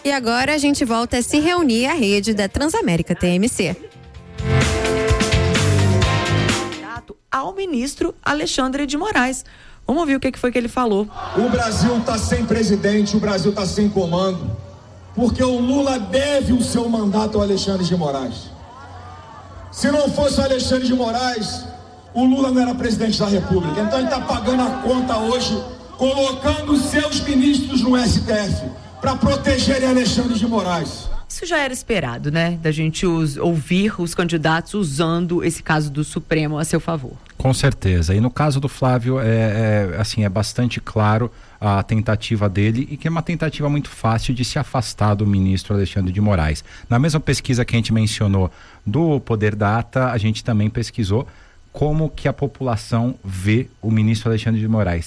E agora a gente volta a se reunir à rede da Transamérica TMC. Ao ministro Alexandre de Moraes. Vamos ouvir o que foi que ele falou. O Brasil está sem presidente, o Brasil está sem comando, porque o Lula deve o seu mandato ao Alexandre de Moraes. Se não fosse o Alexandre de Moraes, o Lula não era presidente da República. Então ele está pagando a conta hoje, colocando seus ministros no STF para protegerem Alexandre de Moraes. Isso já era esperado, né? Da gente ouvir os candidatos usando esse caso do Supremo a seu favor. Com certeza. E no caso do Flávio, é bastante claro a tentativa dele, e que é uma tentativa muito fácil de se afastar do ministro Alexandre de Moraes. Na mesma pesquisa que a gente mencionou do Poder Data, a gente também pesquisou como que a população vê o ministro Alexandre de Moraes.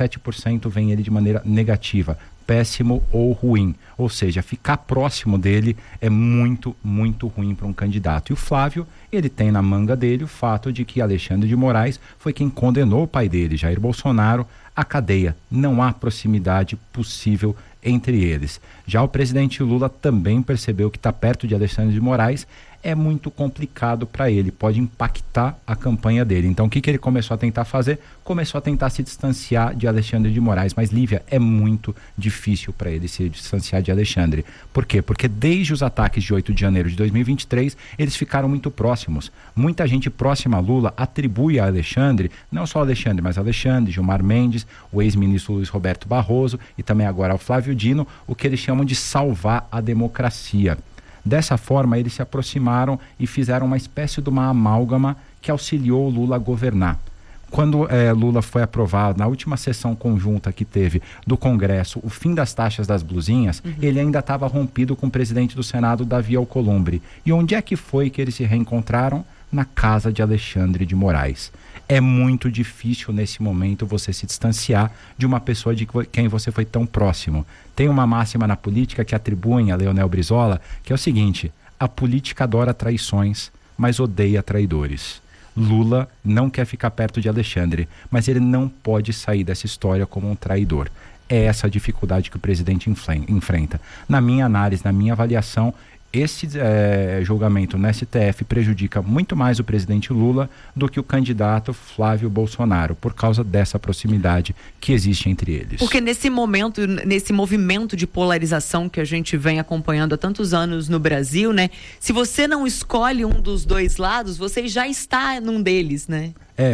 57% vê ele de maneira negativa, péssimo ou ruim. Ou seja, ficar próximo dele é muito, muito ruim para um candidato. E o Flávio, ele tem na manga dele o fato de que Alexandre de Moraes foi quem condenou o pai dele, Jair Bolsonaro, à cadeia. Não há proximidade possível entre eles. Já o presidente Lula também percebeu que está perto de Alexandre de Moraes é muito complicado para ele, pode impactar a campanha dele. Então o que ele começou a tentar fazer? Começou a tentar se distanciar de Alexandre de Moraes, mas Lívia, é muito difícil para ele se distanciar de Alexandre. Por quê? Porque desde os ataques de 8 de janeiro de 2023, eles ficaram muito próximos. Muita gente próxima a Lula atribui a Alexandre, não só Alexandre, mas Alexandre, Gilmar Mendes, o ex-ministro Luiz Roberto Barroso e também agora ao Flávio Dino, o que eles chamam de salvar a democracia. Dessa forma, eles se aproximaram e fizeram uma espécie de uma amálgama que auxiliou o Lula a governar. Quando Lula foi aprovado, na última sessão conjunta que teve do Congresso, o fim das taxas das blusinhas, ele ainda estava rompido com o presidente do Senado, Davi Alcolumbre. E onde é que foi que eles se reencontraram? Na casa de Alexandre de Moraes. É muito difícil nesse momento você se distanciar de uma pessoa de quem você foi tão próximo. Tem uma máxima na política que atribuem a Leonel Brizola, que é o seguinte: a política adora traições, mas odeia traidores. Lula não quer ficar perto de Alexandre, mas ele não pode sair dessa história como um traidor. É essa a dificuldade que o presidente enfrenta. Na minha análise, na minha avaliação, esse julgamento no STF prejudica muito mais o presidente Lula do que o candidato Flávio Bolsonaro, por causa dessa proximidade que existe entre eles. Porque nesse momento, nesse movimento de polarização que a gente vem acompanhando há tantos anos no Brasil, né? Se você não escolhe um dos dois lados, você já está num deles, né?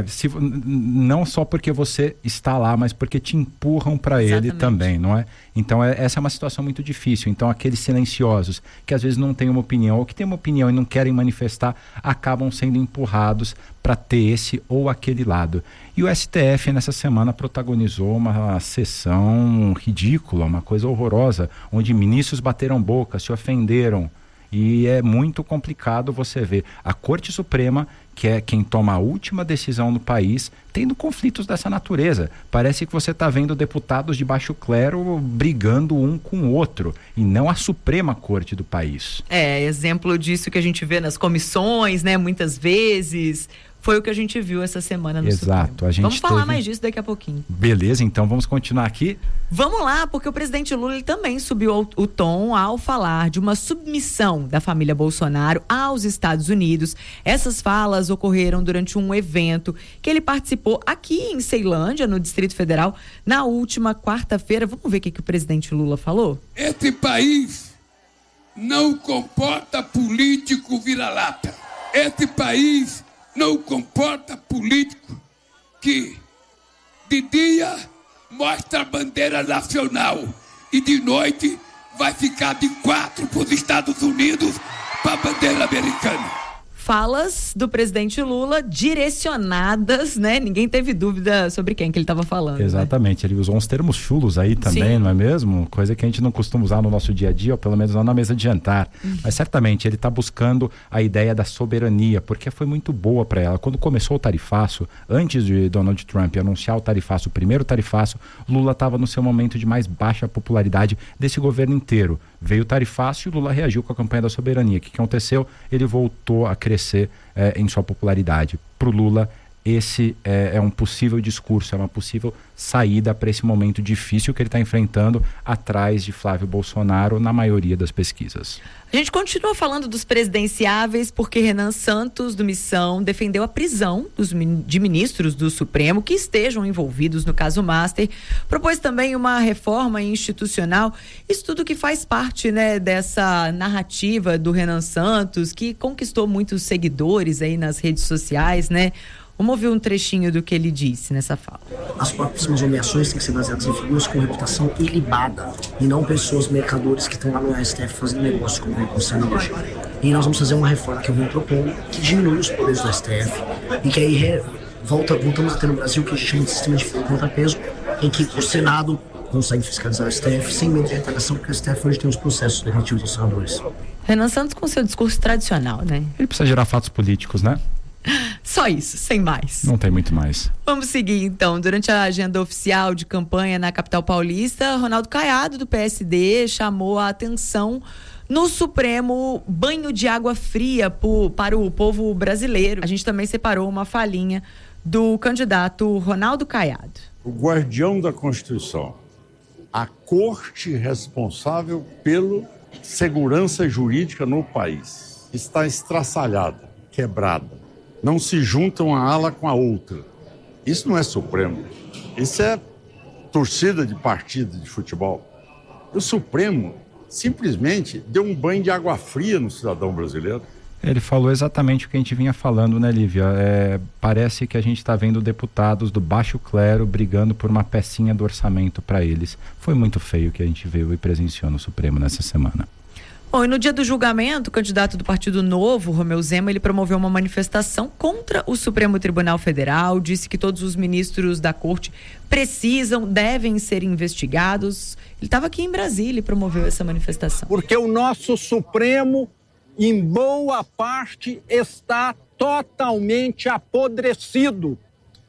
Não só porque você está lá, mas porque te empurram para ele também, não é? Então essa é uma situação muito difícil. Então aqueles silenciosos que às vezes não têm uma opinião, ou que têm uma opinião e não querem manifestar, acabam sendo empurrados para ter esse ou aquele lado. E o STF nessa semana protagonizou uma sessão ridícula, uma coisa horrorosa, onde ministros bateram boca, se ofenderam. E é muito complicado você ver a Corte Suprema, que é quem toma a última decisão no país, tendo conflitos dessa natureza. Parece que você está vendo deputados de baixo clero brigando um com o outro, e não a Suprema Corte do país. Exemplo disso que a gente vê nas comissões, né? Muitas vezes. Foi o que a gente viu essa semana no Supremo. Vamos falar mais disso daqui a pouquinho. Beleza, então vamos continuar aqui. Vamos lá, porque o presidente Lula ele também subiu o tom ao falar de uma submissão da família Bolsonaro aos Estados Unidos. Essas falas ocorreram durante um evento que ele participou aqui em Ceilândia, no Distrito Federal, na última quarta-feira. Vamos ver o que o presidente Lula falou? Esse país não comporta político vira-lata. Esse país não comporta político que de dia mostra a bandeira nacional e de noite vai ficar de 4 para os Estados Unidos para a bandeira americana. Falas do presidente Lula direcionadas, né? Ninguém teve dúvida sobre quem que ele estava falando. Exatamente, né? Ele usou uns termos chulos aí também, sim, não é mesmo? Coisa que a gente não costuma usar no nosso dia a dia, ou pelo menos não na mesa de jantar. Mas certamente ele está buscando a ideia da soberania, porque foi muito boa para ela. Quando começou o tarifaço, antes de Donald Trump anunciar o tarifaço, o primeiro tarifaço, Lula estava no seu momento de mais baixa popularidade desse governo inteiro. Veio o tarifaço e Lula reagiu com a campanha da soberania. O que aconteceu? Ele voltou a crescer em sua popularidade. Para o Lula, esse é um possível discurso, é uma possível saída para esse momento difícil que ele está enfrentando atrás de Flávio Bolsonaro na maioria das pesquisas. A gente continua falando dos presidenciáveis porque Renan Santos, do Missão, defendeu a prisão de ministros do Supremo que estejam envolvidos no caso Master, propôs também uma reforma institucional, isso tudo que faz parte, né, dessa narrativa do Renan Santos, que conquistou muitos seguidores aí nas redes sociais, né? Vamos ouvir um trechinho do que ele disse nessa fala. As próximas nomeações têm que ser baseadas em figuras com reputação ilibada e não pessoas mercadores que estão lá no STF fazendo negócio, como ele funciona hoje. E nós vamos fazer uma reforma que eu venho propondo, que diminui os poderes do STF e que aí voltamos a ter no Brasil o que a gente chama de sistema de contrapeso, em que o Senado consegue fiscalizar o STF sem medo de retaliação, porque o STF hoje tem os processos legislativos dos senadores. Renan Santos com seu discurso tradicional, né? Ele precisa gerar fatos políticos, né? Só isso, sem mais. Não tem muito mais. Vamos seguir então. Durante a agenda oficial de campanha na capital paulista, Ronaldo Caiado, do PSD, chamou a atenção no Supremo banho de água fria para o povo brasileiro. A gente também separou uma falinha do candidato Ronaldo Caiado. O guardião da Constituição, a corte responsável pela segurança jurídica no país, está estraçalhada, quebrada. Não se juntam uma ala com a outra. Isso não é Supremo. Isso é torcida de partida de futebol. O Supremo simplesmente deu um banho de água fria no cidadão brasileiro. Ele falou exatamente o que a gente vinha falando, né, Lívia? Parece que a gente está vendo deputados do baixo clero brigando por uma pecinha do orçamento para eles. Foi muito feio o que a gente viu e presenciou no Supremo nessa semana. Bom, e no dia do julgamento, o candidato do Partido Novo, Romeu Zema, ele promoveu uma manifestação contra o Supremo Tribunal Federal, disse que todos os ministros da corte devem ser investigados. Ele estava aqui em Brasília e promoveu essa manifestação. Porque o nosso Supremo, em boa parte, está totalmente apodrecido.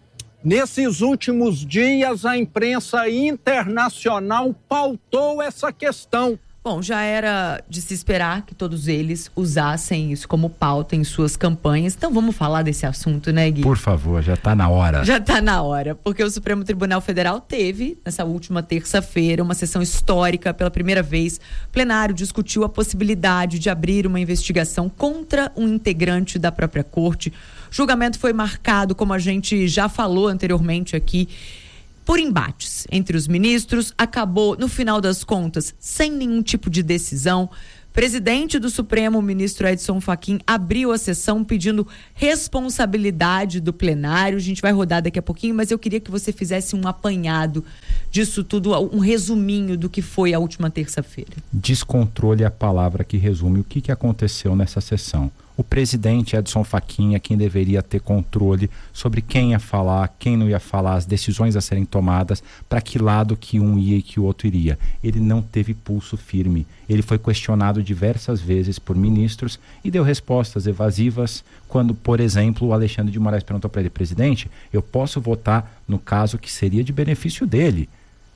Nesses últimos dias, a imprensa internacional pautou essa questão. Bom, já era de se esperar que todos eles usassem isso como pauta em suas campanhas. Então vamos falar desse assunto, né, Gui? Por favor, já está na hora. Já está na hora, porque o Supremo Tribunal Federal teve, nessa última terça-feira, uma sessão histórica. Pela primeira vez, o plenário discutiu a possibilidade de abrir uma investigação contra um integrante da própria corte. O julgamento foi marcado, como a gente já falou anteriormente aqui, por embates entre os ministros, acabou, no final das contas, sem nenhum tipo de decisão. Presidente do Supremo, o ministro Edson Fachin, abriu a sessão pedindo responsabilidade do plenário. A gente vai rodar daqui a pouquinho, mas eu queria que você fizesse um apanhado disso tudo, um resuminho do que foi a última terça-feira. Descontrole é a palavra que resume o que aconteceu nessa sessão. O presidente Edson Fachin é quem deveria ter controle sobre quem ia falar, quem não ia falar, as decisões a serem tomadas, para que lado que um ia e que o outro iria. Ele não teve pulso firme. Ele foi questionado diversas vezes por ministros e deu respostas evasivas quando, por exemplo, o Alexandre de Moraes perguntou para ele: presidente, eu posso votar no caso que seria de benefício dele,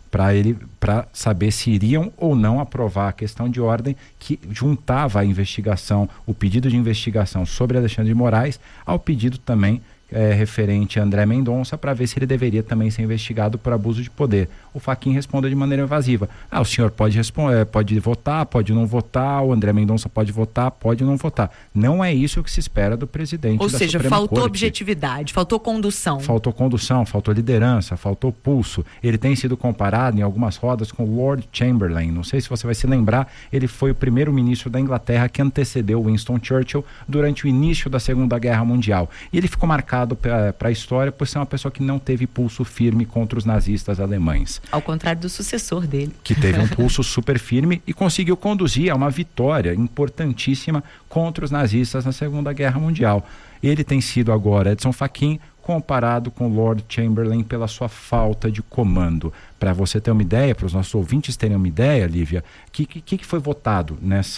para saber se iriam ou não aprovar a questão de ordem que juntava a investigação, o pedido de investigação sobre Alexandre de Moraes ao pedido também referente a André Mendonça, para ver se ele deveria também ser investigado por abuso de poder. O Fachin respondeu de maneira evasiva: o senhor pode votar, pode não votar, o André Mendonça pode votar, pode não votar. Não é isso que se espera do presidente da Suprema Corte. Ou seja, faltou objetividade, faltou condução. Faltou condução, faltou liderança, faltou pulso. Ele tem sido comparado em algumas rodas com Lord Chamberlain. Não sei se você vai se lembrar, ele foi o primeiro ministro da Inglaterra que antecedeu Winston Churchill durante o início da Segunda Guerra Mundial. E ele ficou marcado para a história por ser uma pessoa que não teve pulso firme contra os nazistas alemães. Ao contrário do sucessor dele. Que teve um pulso super firme e conseguiu conduzir a uma vitória importantíssima contra os nazistas na Segunda Guerra Mundial. Ele tem sido agora, Edson Fachin, comparado com Lord Chamberlain pela sua falta de comando. Para você ter uma ideia, para os nossos ouvintes terem uma ideia, Lívia, o que foi votado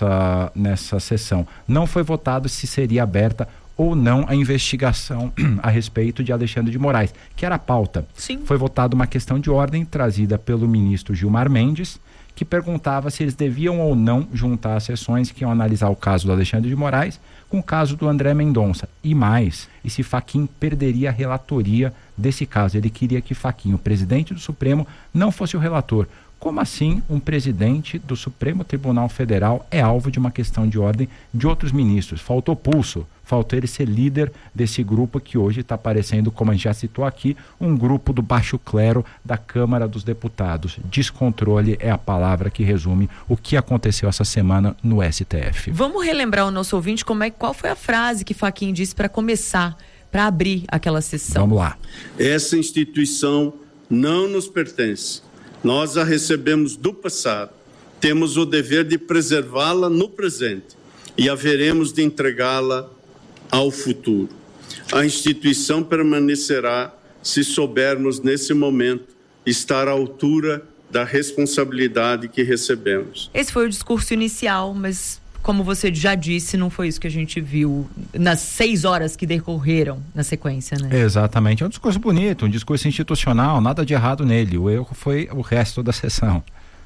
nessa sessão? Não foi votado se seria aberta ou não a investigação a respeito de Alexandre de Moraes, que era a pauta. Sim. Foi votada uma questão de ordem trazida pelo ministro Gilmar Mendes, que perguntava se eles deviam ou não juntar as sessões que iam analisar o caso do Alexandre de Moraes com o caso do André Mendonça. E mais, e se Fachin perderia a relatoria desse caso. Ele queria que Fachin, o presidente do Supremo, não fosse o relator. Como assim um presidente do Supremo Tribunal Federal é alvo de uma questão de ordem de outros ministros? Faltou pulso, faltou ele ser líder desse grupo que hoje está parecendo, como a gente já citou aqui, um grupo do baixo clero da Câmara dos Deputados. Descontrole é a palavra que resume o que aconteceu essa semana no STF. Vamos relembrar o nosso ouvinte qual foi a frase que Fachin disse para começar, para abrir aquela sessão. Vamos lá. Essa instituição não nos pertence. Nós a recebemos do passado, temos o dever de preservá-la no presente e haveremos de entregá-la ao futuro. A instituição permanecerá se soubermos, nesse momento, estar à altura da responsabilidade que recebemos. Esse foi o discurso inicial, mas, como você já disse, não foi isso que a gente viu nas 6 horas que decorreram na sequência, né? Exatamente, é um discurso bonito, um discurso institucional, nada de errado nele, o erro foi o resto da sessão.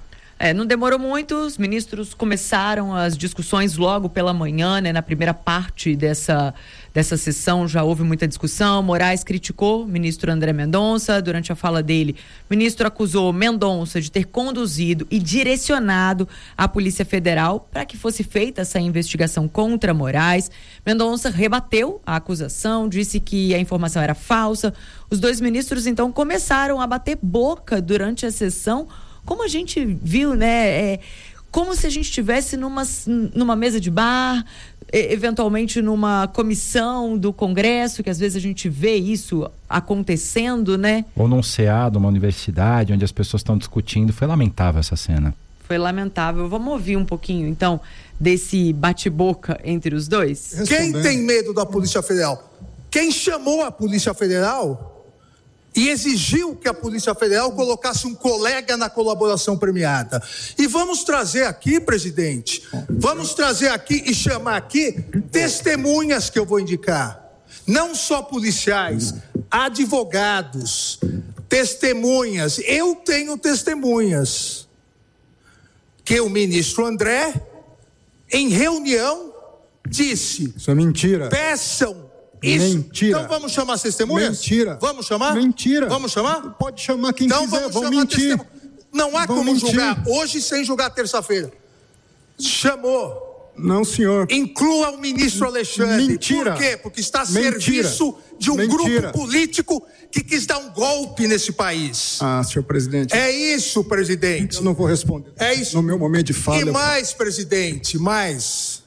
Não demorou muito, os ministros começaram as discussões logo pela manhã, né? Na primeira parte dessa sessão já houve muita discussão. Moraes criticou o ministro André Mendonça. Durante a fala dele, o ministro acusou Mendonça de ter conduzido e direcionado a Polícia Federal para que fosse feita essa investigação contra Moraes. Mendonça rebateu a acusação, disse que a informação era falsa. Os dois ministros, então, começaram a bater boca durante a sessão, como a gente viu, né? Como se a gente estivesse numa mesa de bar, eventualmente numa comissão do Congresso, que às vezes a gente vê isso acontecendo, né? Ou num CA de uma universidade, onde as pessoas estão discutindo. Foi lamentável essa cena. Foi lamentável. Vamos ouvir um pouquinho, então, desse bate-boca entre os dois? Quem tem medo da Polícia Federal? Quem chamou a Polícia Federal e exigiu que a Polícia Federal colocasse um colega na colaboração premiada. E vamos trazer aqui, presidente, vamos trazer aqui e chamar aqui testemunhas que eu vou indicar. Não só policiais, advogados, testemunhas. Eu tenho testemunhas. Que o ministro André, em reunião, disse... Isso é mentira. Peçam... Isso. Mentira. Então vamos chamar as testemunhas? Mentira. Vamos chamar? Mentira. Vamos chamar? Pode chamar quem então quiser, vamos vão chamar mentir. Não há vão como mentir. julgar hoje sem julgar terça-feira. Chamou. Não, senhor. Inclua o ministro Alexandre. Mentira. Por quê? Porque está a Mentira. serviço de um Mentira. grupo político que quis dar um golpe nesse país. Ah, senhor presidente. É isso, presidente. Eu não vou responder. É isso. No meu momento de fala. E mais, presidente, mais.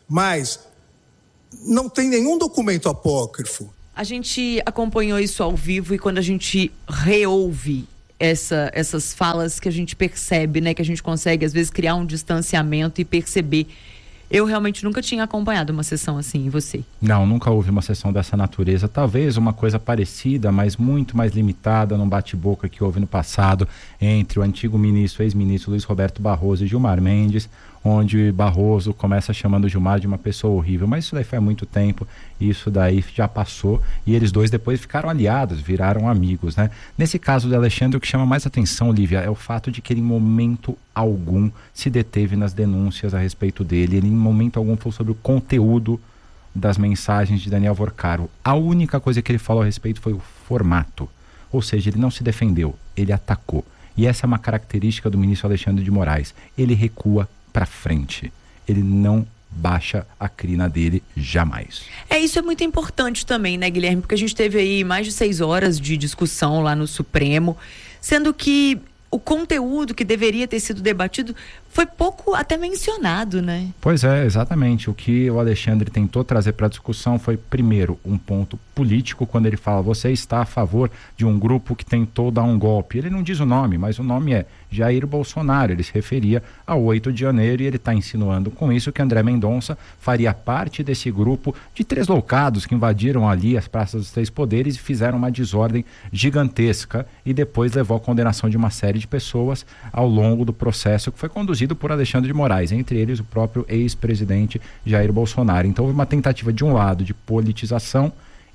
Não tem nenhum documento apócrifo. A gente acompanhou isso ao vivo e quando a gente reouve essas falas que a gente percebe, né? Que a gente consegue, às vezes, criar um distanciamento e perceber. Eu realmente nunca tinha acompanhado uma sessão assim, e você? Não, nunca houve uma sessão dessa natureza. Talvez uma coisa parecida, mas muito mais limitada, num bate-boca que houve no passado entre o antigo ministro, ex-ministro Luiz Roberto Barroso e Gilmar Mendes, onde Barroso começa chamando Gilmar de uma pessoa horrível. Mas isso daí foi há muito tempo, isso daí já passou e eles dois depois ficaram aliados, viraram amigos, né? Nesse caso do Alexandre, o que chama mais atenção, Lívia, é o fato de que ele em momento algum se deteve nas denúncias a respeito dele, ele em momento algum falou sobre o conteúdo das mensagens de Daniel Vorcaro. A única coisa que ele falou a respeito foi o formato, ou seja, ele não se defendeu, ele atacou. E essa é uma característica do ministro Alexandre de Moraes, ele recua para frente, ele não baixa a crina dele jamais. Isso é muito importante também, né, Guilherme? Porque a gente teve aí mais de 6 horas de discussão lá no Supremo, sendo que o conteúdo que deveria ter sido debatido foi pouco até mencionado, né? Pois é, exatamente. O que o Alexandre tentou trazer para a discussão foi, primeiro, um ponto político, quando ele fala, você está a favor de um grupo que tentou dar um golpe. Ele não diz o nome, mas o nome é Jair Bolsonaro. Ele se referia ao 8 de janeiro e ele está insinuando com isso que André Mendonça faria parte desse grupo de 3 loucados que invadiram ali as praças dos 3 poderes e fizeram uma desordem gigantesca e depois levou à condenação de uma série de pessoas ao longo do processo que foi conduzido por Alexandre de Moraes, entre eles o próprio ex-presidente Jair Bolsonaro. Então houve uma tentativa de um lado de politização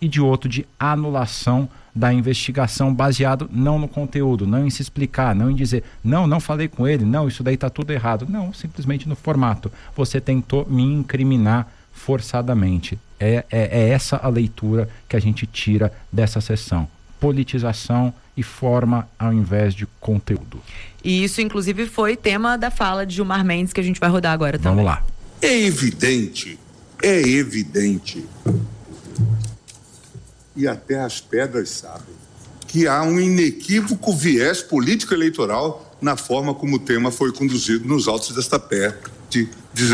e de outro de anulação da investigação, baseado não no conteúdo, não em se explicar, não em dizer, não falei com ele, não, isso daí está tudo errado. Não, simplesmente no formato. Você tentou me incriminar forçadamente. É essa a leitura que a gente tira dessa sessão. Politização e forma ao invés de conteúdo. E isso, inclusive, foi tema da fala de Gilmar Mendes, que a gente vai rodar agora também. Vamos lá. É evidente, e até as pedras sabem, que há um inequívoco viés político-eleitoral na forma como o tema foi conduzido nos autos desta PEC de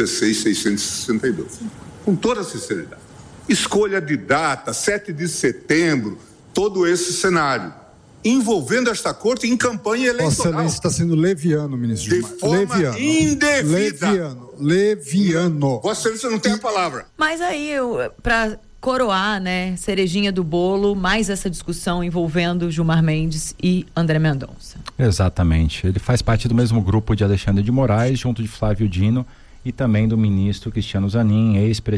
16.662. Com toda sinceridade. Escolha de data, 7 de setembro, todo esse cenário, envolvendo esta corte em campanha eleitoral. Vossa Excelência está sendo leviano, ministro Gilmar. De forma indevida. Leviano. Vossa Excelência não tem a palavra. Mas aí, para coroar, né, cerejinha do bolo, mais essa discussão envolvendo Gilmar Mendes e André Mendonça. Exatamente. Ele faz parte do mesmo grupo de Alexandre de Moraes, junto de Flávio Dino e também do ministro Cristiano Zanin,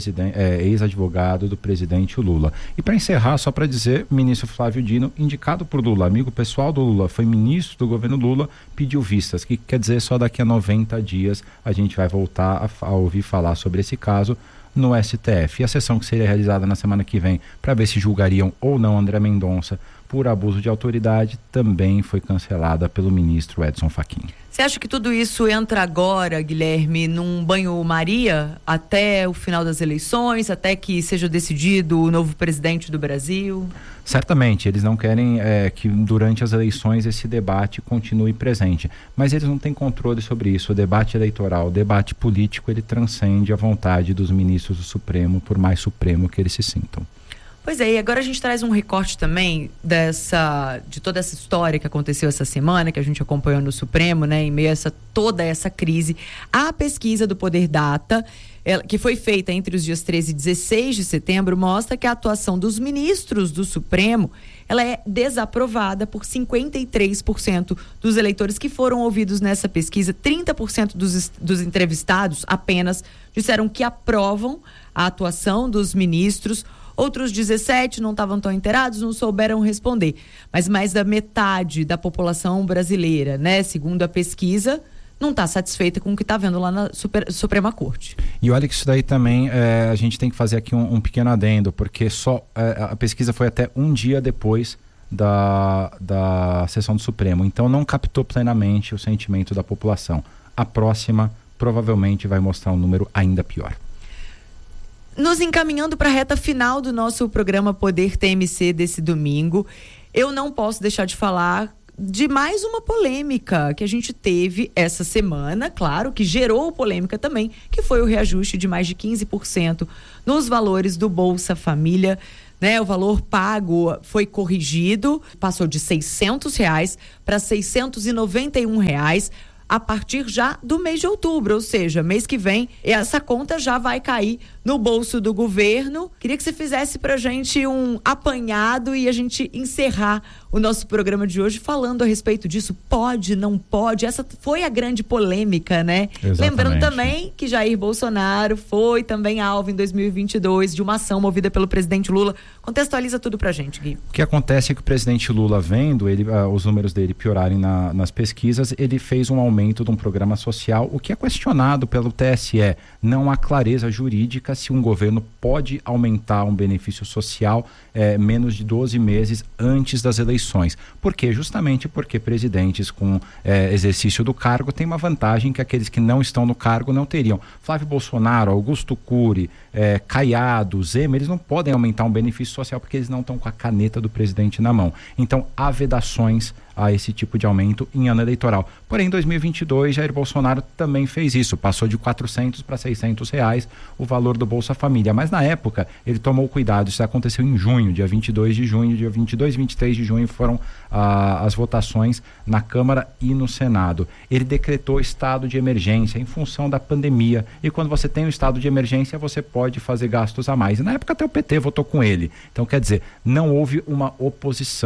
ex-advogado do presidente Lula. E para encerrar, só para dizer, o ministro Flávio Dino, indicado por Lula, amigo pessoal do Lula, foi ministro do governo Lula, pediu vistas, que quer dizer só daqui a 90 dias a gente vai voltar a ouvir falar sobre esse caso no STF. E a sessão que seria realizada na semana que vem para ver se julgariam ou não André Mendonça por abuso de autoridade também foi cancelada pelo ministro Edson Fachin. Você acha que tudo isso entra agora, Guilherme, num banho-maria até o final das eleições, até que seja decidido o novo presidente do Brasil? Certamente, eles não querem que durante as eleições esse debate continue presente, mas eles não têm controle sobre isso. O debate eleitoral, o debate político, ele transcende a vontade dos ministros do Supremo, por mais supremo que eles se sintam. Pois é, e agora a gente traz um recorte também de toda essa história que aconteceu essa semana, que a gente acompanhou no Supremo, né, em meio a toda essa crise. A pesquisa do Poder Data, que foi feita entre os dias 13 e 16 de setembro, mostra que a atuação dos ministros do Supremo, ela é desaprovada por 53% dos eleitores que foram ouvidos nessa pesquisa. 30% dos entrevistados apenas disseram que aprovam a atuação dos ministros. Outros 17 não estavam tão inteirados, não souberam responder. Mas mais da metade da população brasileira, né, segundo a pesquisa, não está satisfeita com o que está vendo lá na Suprema Corte. E olha que isso daí também, a gente tem que fazer aqui um pequeno adendo, porque a pesquisa foi até um dia depois da sessão do Supremo, então não captou plenamente o sentimento da população. A próxima provavelmente vai mostrar um número ainda pior. Nos encaminhando para a reta final do nosso programa Poder TMC desse domingo, eu não posso deixar de falar de mais uma polêmica que a gente teve essa semana, claro, que gerou polêmica também, que foi o reajuste de mais de 15% nos valores do Bolsa Família, né? O valor pago foi corrigido, passou de R$600 para R$691 a partir já do mês de outubro, ou seja, mês que vem, essa conta já vai cair no bolso do governo. Queria que você fizesse pra gente um apanhado e a gente encerrar o nosso programa de hoje falando a respeito disso. Pode, não pode? Essa foi a grande polêmica, né? Exatamente. Lembrando também que Jair Bolsonaro foi também alvo em 2022 de uma ação movida pelo presidente Lula. Contextualiza tudo pra gente, Gui. O que acontece é que o presidente Lula, vendo os números dele piorarem nas pesquisas, ele fez um aumento de um programa social, o que é questionado pelo TSE. Não há clareza jurídica se um governo pode aumentar um benefício social menos de 12 meses antes das eleições. Por quê? Justamente porque presidentes com exercício do cargo têm uma vantagem que aqueles que não estão no cargo não teriam. Flávio Bolsonaro, Augusto Cury, Caiado, Zema, eles não podem aumentar um benefício social porque eles não estão com a caneta do presidente na mão. Então, há vedações a esse tipo de aumento em ano eleitoral. Porém, em 2022, Jair Bolsonaro também fez isso, passou de R$400 para R$600 o valor do Bolsa Família, mas na época ele tomou cuidado, isso aconteceu em junho, dia 22 de junho, dia 22 e 23 de junho foram as votações na Câmara e no Senado. Ele decretou estado de emergência em função da pandemia, e quando você tem um estado de emergência, você pode fazer gastos a mais, e na época até o PT votou com ele, então quer dizer, não houve uma oposição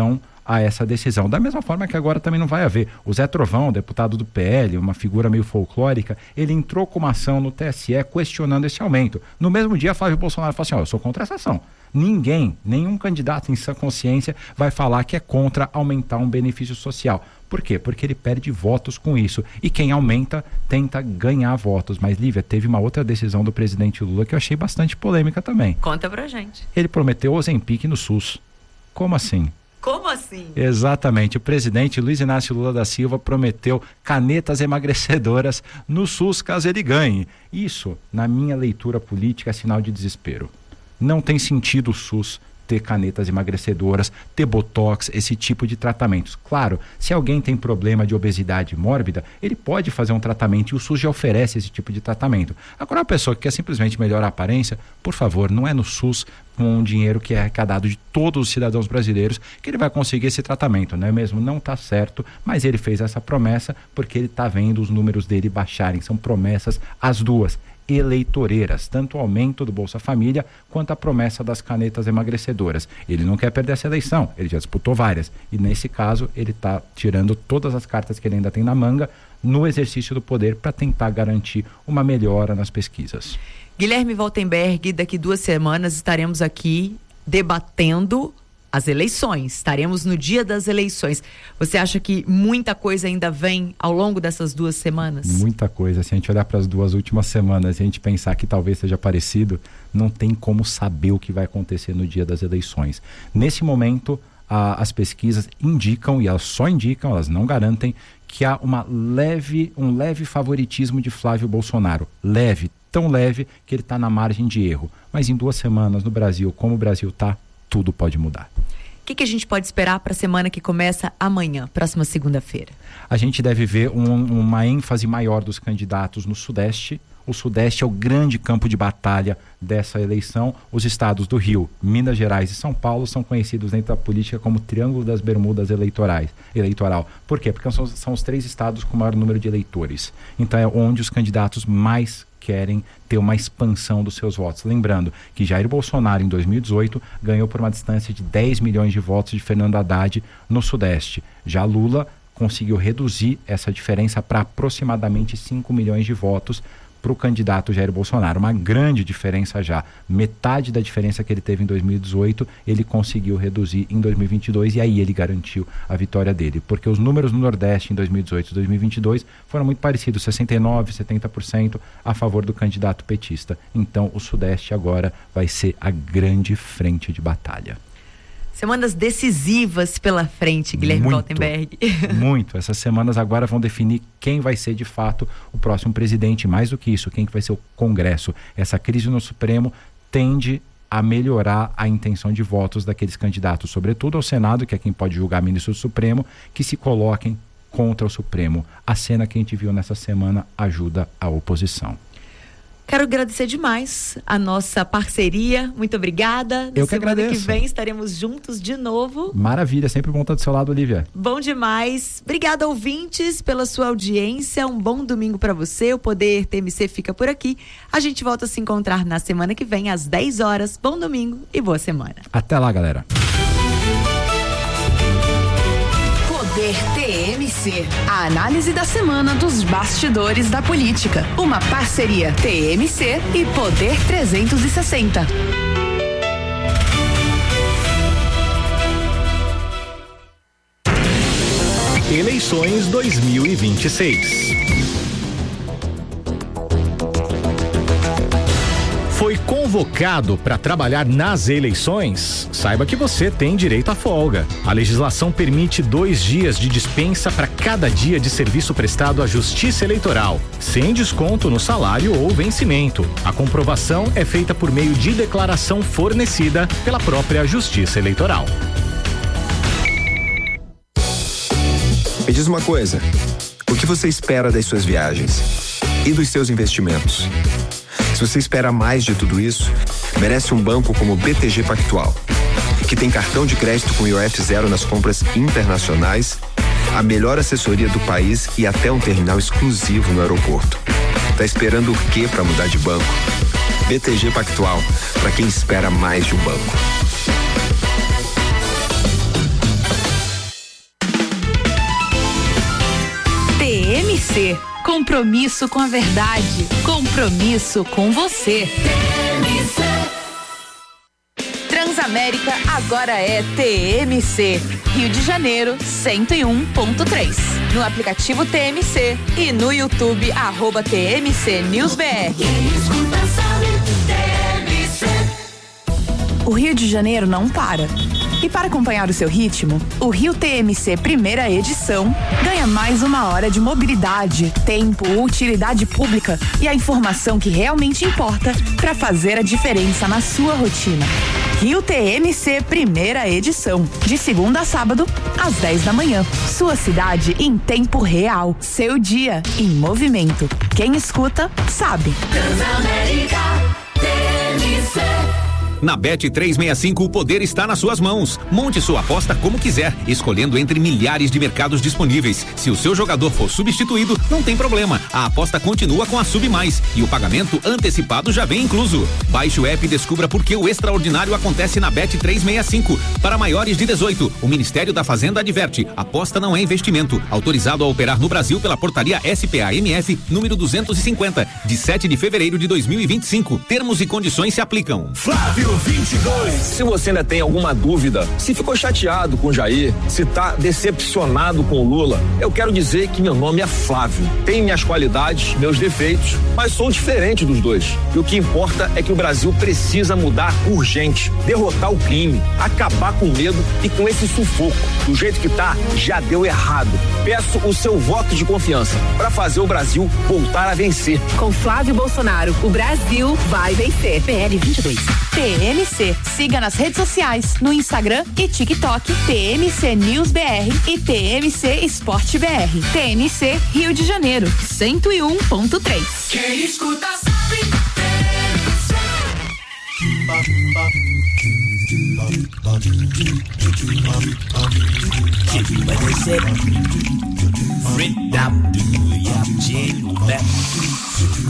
a essa decisão. Da mesma forma que agora também não vai haver. O Zé Trovão, deputado do PL, uma figura meio folclórica, ele entrou com uma ação no TSE questionando esse aumento. No mesmo dia, Flávio Bolsonaro falou assim, eu sou contra essa ação. Nenhum candidato em sã consciência vai falar que é contra aumentar um benefício social. Por quê? Porque ele perde votos com isso. E quem aumenta tenta ganhar votos. Mas, Lívia, teve uma outra decisão do presidente Lula que eu achei bastante polêmica também. Conta pra gente. Ele prometeu Ozempic no SUS. Como assim? Como assim? Exatamente. O presidente Luiz Inácio Lula da Silva prometeu canetas emagrecedoras no SUS caso ele ganhe. Isso, na minha leitura política, é sinal de desespero. Não tem sentido o SUS ter canetas emagrecedoras, ter botox, esse tipo de tratamentos. Claro, se alguém tem problema de obesidade mórbida, ele pode fazer um tratamento e o SUS já oferece esse tipo de tratamento. Agora, uma pessoa que quer simplesmente melhorar a aparência, por favor, não é no SUS, com o dinheiro que é arrecadado de todos os cidadãos brasileiros, que ele vai conseguir esse tratamento, não é mesmo? Não está certo, mas ele fez essa promessa porque ele está vendo os números dele baixarem. São promessas as duas, eleitoreiras, tanto o aumento do Bolsa Família quanto a promessa das canetas emagrecedoras. Ele não quer perder essa eleição, ele já disputou várias e nesse caso ele está tirando todas as cartas que ele ainda tem na manga no exercício do poder para tentar garantir uma melhora nas pesquisas. Guilherme Waltenberg, daqui 2 semanas estaremos aqui debatendo as eleições, estaremos no dia das eleições. Você acha que muita coisa ainda vem ao longo dessas 2 semanas? Muita coisa. Se a gente olhar para as 2 últimas semanas e a gente pensar que talvez seja parecido, não tem como saber o que vai acontecer no dia das eleições. Nesse momento, as pesquisas indicam, e elas só indicam, elas não garantem, que há um leve favoritismo de Flávio Bolsonaro. Leve, tão leve que ele está na margem de erro. Mas em 2 semanas no Brasil, como o Brasil está, tudo pode mudar. O que a gente pode esperar para a semana que começa amanhã, próxima segunda-feira? A gente deve ver uma ênfase maior dos candidatos no Sudeste. O Sudeste é o grande campo de batalha dessa eleição. Os estados do Rio, Minas Gerais e São Paulo são conhecidos dentro da política como Triângulo das Bermudas eleitoral. Por quê? Porque são os 3 estados com o maior número de eleitores. Então é onde os candidatos mais querem ter uma expansão dos seus votos. Lembrando que Jair Bolsonaro, em 2018, ganhou por uma distância de 10 milhões de votos de Fernando Haddad no Sudeste. Já Lula conseguiu reduzir essa diferença para aproximadamente 5 milhões de votos para o candidato Jair Bolsonaro. Uma grande diferença já. Metade da diferença que ele teve em 2018, ele conseguiu reduzir em 2022 e aí ele garantiu a vitória dele. Porque os números no Nordeste em 2018 e 2022 foram muito parecidos, 69%, 70% a favor do candidato petista. Então o Sudeste agora vai ser a grande frente de batalha. Semanas decisivas pela frente, Guilherme Waltenberg. Muito. Essas semanas agora vão definir quem vai ser de fato o próximo presidente. Mais do que isso, quem que vai ser o Congresso. Essa crise no Supremo tende a melhorar a intenção de votos daqueles candidatos, sobretudo ao Senado, que é quem pode julgar ministro do Supremo, que se coloquem contra o Supremo. A cena que a gente viu nessa semana ajuda a oposição. Quero agradecer demais a nossa parceria. Muito obrigada. Eu que agradeço. Semana que vem estaremos juntos de novo. Maravilha, sempre bom estar do seu lado, Olivia. Bom demais. Obrigada, ouvintes, pela sua audiência. Um bom domingo para você. O Poder TMC fica por aqui. A gente volta a se encontrar na semana que vem, às 10 horas. Bom domingo e boa semana. Até lá, galera. Poder TMC. A análise da semana dos bastidores da política. Uma parceria TMC e Poder 360. Eleições 2026. Foi convocado para trabalhar nas eleições? Saiba que você tem direito à folga. A legislação permite 2 dias de dispensa para cada dia de serviço prestado à Justiça Eleitoral, sem desconto no salário ou vencimento. A comprovação é feita por meio de declaração fornecida pela própria Justiça Eleitoral. Me diz uma coisa, o que você espera das suas viagens e dos seus investimentos? Se você espera mais de tudo isso, merece um banco como o BTG Pactual, que tem cartão de crédito com IOF zero nas compras internacionais, a melhor assessoria do país e até um terminal exclusivo no aeroporto. Tá esperando o quê para mudar de banco? BTG Pactual, para quem espera mais de um banco. TMC. Compromisso com a verdade. Compromisso com você. Transamérica agora é TMC. Rio de Janeiro 101.3. No aplicativo TMC e no YouTube @TMC News BR. O Rio de Janeiro não para. E para acompanhar o seu ritmo, o Rio TMC primeira edição ganha mais uma hora de mobilidade, tempo, utilidade pública e a informação que realmente importa para fazer a diferença na sua rotina. Rio TMC primeira edição, de segunda a sábado, às 10 da manhã. Sua cidade em tempo real, seu dia em movimento. Quem escuta, sabe. Transamérica TMC. Na Bet365 o poder está nas suas mãos. Monte sua aposta como quiser, escolhendo entre milhares de mercados disponíveis. Se o seu jogador for substituído, não tem problema. A aposta continua com a Sub Mais e o pagamento antecipado já vem incluso. Baixe o app e descubra por que o extraordinário acontece na Bet365. Para maiores de 18, o Ministério da Fazenda adverte: aposta não é investimento. Autorizado a operar no Brasil pela portaria SPA-MF número 250, de 7 de fevereiro de 2025. Termos e condições se aplicam. Flávio 22. Se você ainda tem alguma dúvida, se ficou chateado com o Jair, se tá decepcionado com o Lula, eu quero dizer que meu nome é Flávio. Tenho minhas qualidades, meus defeitos, mas sou diferente dos dois. E o que importa é que o Brasil precisa mudar urgente, derrotar o crime, acabar com o medo e com esse sufoco. Do jeito que tá, já deu errado. Peço o seu voto de confiança para fazer o Brasil voltar a vencer. Com Flávio Bolsonaro, o Brasil vai vencer. PL 22. TMC. Siga nas redes sociais, no Instagram e TikTok, TMC News BR e TMC Esporte BR. TMC Rio de Janeiro, 101.3. Quem escuta sabe.